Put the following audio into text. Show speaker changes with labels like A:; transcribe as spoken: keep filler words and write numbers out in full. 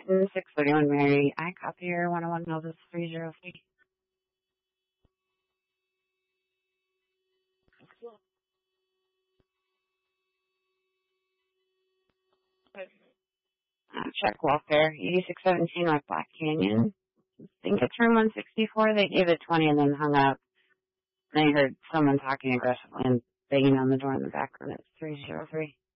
A: Trenton, six thirty-one Mary. I copy your one oh one Novus three zero three. Uh, check welfare, eighty-six seventeen North Black Canyon. I think it's room one sixty-four. They gave it twenty and then hung up. And I heard someone talking aggressively and banging on the door in the back room. It's three zero three.